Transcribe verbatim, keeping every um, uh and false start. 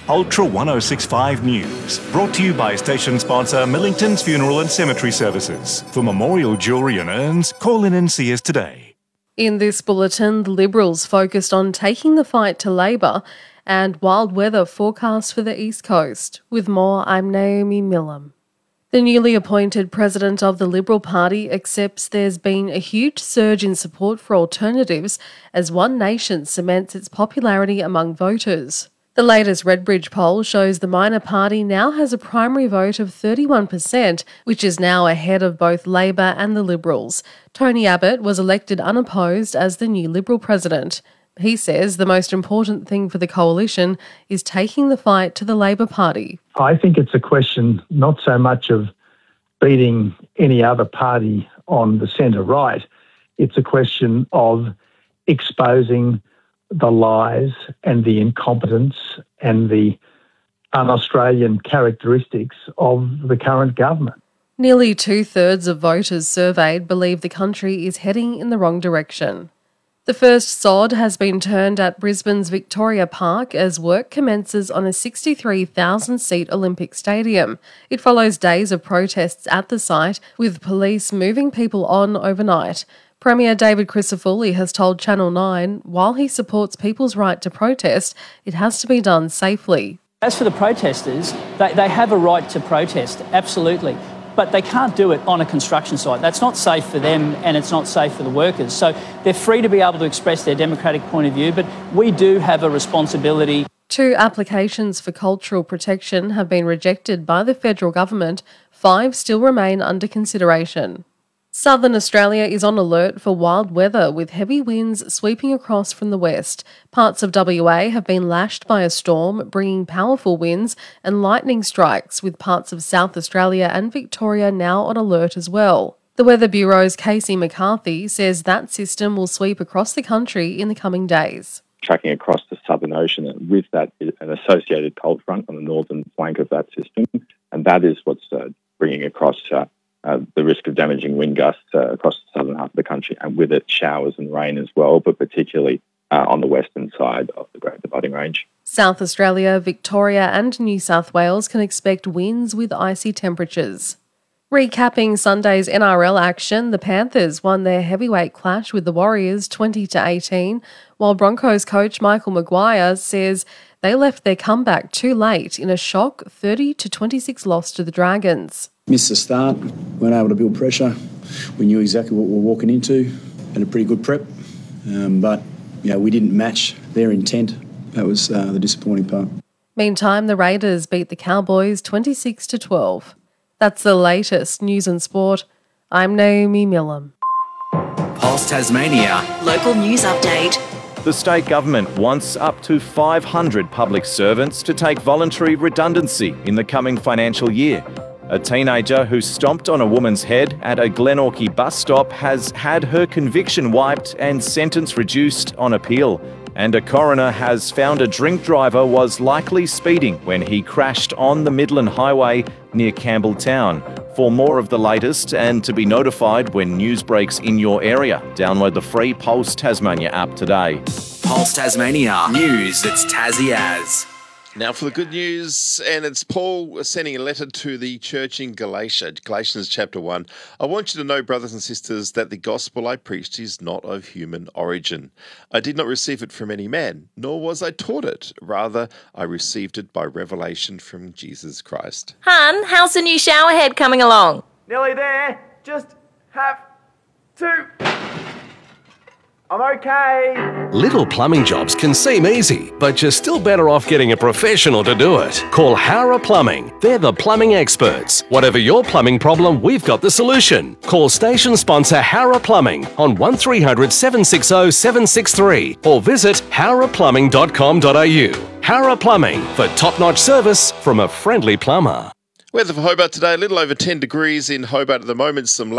Ultra one oh six point five News, brought to you by station sponsor Millington's Funeral and Cemetery Services. For memorial jewellery and urns, call in and see us today. In this bulletin, the Liberals focused on taking the fight to Labor and wild weather forecast for the East Coast. With more, I'm Naomi Millam. The newly appointed president of the Liberal Party accepts there's been a huge surge in support for alternatives as One Nation cements its popularity among voters. The latest Redbridge poll shows the minor party now has a primary vote of thirty-one percent, which is now ahead of both Labor and the Liberals. Tony Abbott was elected unopposed as the new Liberal president. He says the most important thing for the coalition is taking the fight to the Labor Party. I think it's a question not so much of beating any other party on the centre-right. It's a question of exposing the lies and the incompetence and the un-Australian characteristics of the current government. Nearly two-thirds of voters surveyed believe the country is heading in the wrong direction. The first sod has been turned at Brisbane's Victoria Park as work commences on a sixty-three thousand seat Olympic stadium. It follows days of protests at the site, with police moving people on overnight. Premier David Crisafulli has told Channel nine, while he supports people's right to protest, it has to be done safely. As for the protesters, they, they have a right to protest, absolutely. But they can't do it on a construction site. That's not safe for them and it's not safe for the workers. So they're free to be able to express their democratic point of view, but we do have a responsibility. Two applications for cultural protection have been rejected by the federal government. Five still remain under consideration. Southern Australia is on alert for wild weather with heavy winds sweeping across from the west. Parts of W A have been lashed by a storm, bringing powerful winds and lightning strikes, with parts of South Australia and Victoria now on alert as well. The Weather Bureau's Casey McCarthy says that system will sweep across the country in the coming days. Tracking across the Southern Ocean, and with that is an associated cold front on the northern flank of that system, and that is what's uh, bringing across uh, Uh, the risk of damaging wind gusts uh, across the southern half of the country, and with it showers and rain as well, but particularly uh, on the western side of the Great Dividing Range. South Australia, Victoria and New South Wales can expect winds with icy temperatures. Recapping Sunday's N R L action, the Panthers won their heavyweight clash with the Warriors twenty to eighteen, while Broncos coach Michael Maguire says they left their comeback too late in a shock thirty to twenty-six loss to the Dragons. Missed the start, weren't able to build pressure. We knew exactly what we were walking into, had a pretty good prep, um, but you know, we didn't match their intent. That was uh, the disappointing part. Meantime, the Raiders beat the Cowboys twenty-six to twelve. That's the latest news and sport. I'm Naomi Millam. Pulse Tasmania. Local news update. The state government wants up to five hundred public servants to take voluntary redundancy in the coming financial year. A teenager who stomped on a woman's head at a Glenorchy bus stop has had her conviction wiped and sentence reduced on appeal. And a coroner has found a drink driver was likely speeding when he crashed on the Midland Highway near Campbelltown. For more of the latest and to be notified when news breaks in your area, download the free Pulse Tasmania app today. Pulse Tasmania. News that's Tassie as. Now for the good news, and it's Paul sending a letter to the church in Galatia, Galatians chapter one. I want you to know, brothers and sisters, that the gospel I preached is not of human origin. I did not receive it from any man, nor was I taught it. Rather, I received it by revelation from Jesus Christ. Hun, how's the new shower head coming along? Nearly there. Just have to... I'm okay. Little plumbing jobs can seem easy, but you're still better off getting a professional to do it. Call Hara Plumbing. They're the plumbing experts. Whatever your plumbing problem, we've got the solution. Call station sponsor Hara Plumbing on one three hundred, seven six zero, seven six three or visit hara plumbing dot com dot a u. Hara Plumbing, for top-notch service from a friendly plumber. Weather for Hobart today, a little over ten degrees in Hobart at the moment. Some